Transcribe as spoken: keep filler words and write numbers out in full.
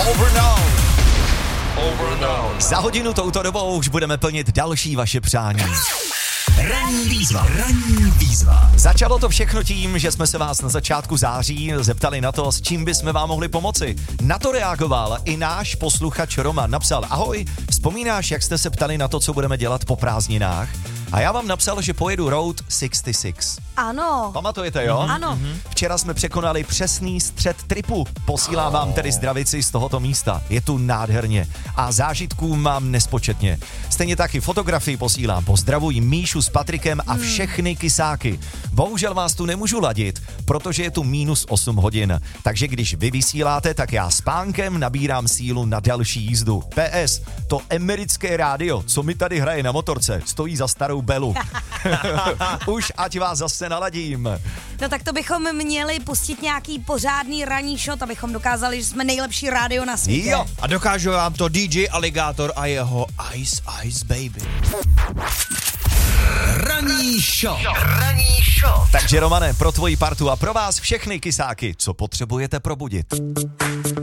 Over now. Over now. Za hodinu touto dobou už budeme plnit další vaše přání. Ranní výzva, ranní výzva. Začalo to všechno tím, že jsme se vás na začátku září zeptali na to, s čím bychom vám mohli pomoci. Na to reagoval i náš posluchač Roman. Napsal: ahoj, vzpomínáš, jak jste se ptali na to, co budeme dělat po prázdninách? A já vám napsal, že pojedu Route šedesát šest. Ano. Pamatujete, jo? Ano. Včera jsme překonali přesný střed tripu. Posílám vám tedy zdravici z tohoto místa. Je tu nádherně. A zážitků mám nespočetně. Stejně taky fotografii posílám. Pozdravuji Míšu s Patrikem a všechny kysáky. Bohužel vás tu nemůžu ladit, protože je tu minus osm hodin. Takže když vy vysíláte, tak já spánkem nabírám sílu na další jízdu. P S. To americké rádio, co mi tady hraje na motorce, stojí za starou belu. Už ať vás zase naladím. No tak to bychom měli pustit nějaký pořádný ranní shot, abychom dokázali, že jsme nejlepší rádio na světě. Jo. A dokážu vám to D J Alligator a jeho Ice Ice Baby. Ranní shot. Ranní shot. Takže Romane, pro tvoji partu a pro vás všechny kysáky, co potřebujete probudit.